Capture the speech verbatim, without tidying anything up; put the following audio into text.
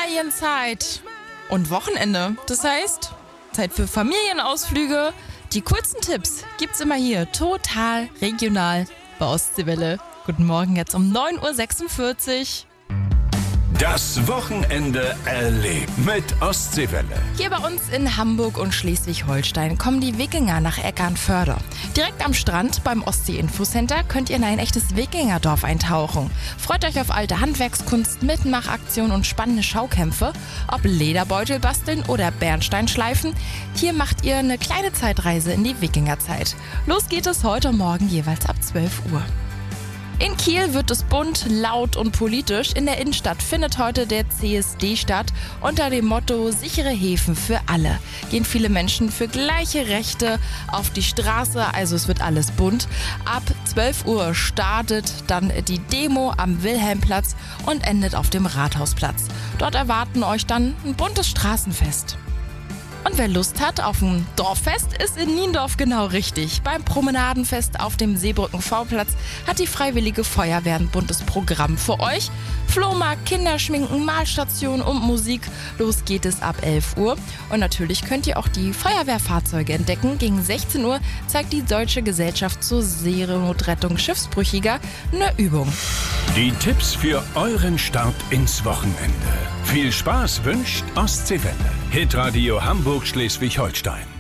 Ferienzeit und Wochenende. Das heißt, Zeit für Familienausflüge. Die coolsten Tipps gibt's immer hier, total regional bei Ostseewelle. Guten Morgen jetzt um neun Uhr sechsundvierzig. Das Wochenende erlebt mit Ostseewelle. Hier bei uns in Hamburg und Schleswig-Holstein kommen die Wikinger nach Eckernförde. Direkt am Strand beim Ostsee-Infocenter könnt ihr in ein echtes Wikingerdorf eintauchen. Freut euch auf alte Handwerkskunst, Mitmachaktionen und spannende Schaukämpfe. Ob Lederbeutel basteln oder Bernstein schleifen, hier macht ihr eine kleine Zeitreise in die Wikingerzeit. Los geht es heute Morgen jeweils ab zwölf Uhr. In Kiel wird es bunt, laut und politisch. In der Innenstadt findet heute der C S D statt. Unter dem Motto sichere Häfen für alle gehen viele Menschen für gleiche Rechte auf die Straße. Also es wird alles bunt. Ab zwölf Uhr startet dann die Demo am Wilhelmplatz und endet auf dem Rathausplatz. Dort erwarten euch dann ein buntes Straßenfest. Und wer Lust hat auf ein Dorffest, ist in Niendorf genau richtig. Beim Promenadenfest auf dem Seebrücken-V-Platz hat die Freiwillige Feuerwehr ein buntes Programm für euch. Flohmarkt, Kinderschminken, Malstation und Musik. Los geht es ab elf Uhr. Und natürlich könnt ihr auch die Feuerwehrfahrzeuge entdecken. Gegen sechzehn Uhr zeigt die Deutsche Gesellschaft zur Seenotrettung Schiffsbrüchiger eine Übung. Die Tipps für euren Start ins Wochenende. Viel Spaß wünscht Ostseewelle. Hitradio Hamburg Schleswig-Holstein.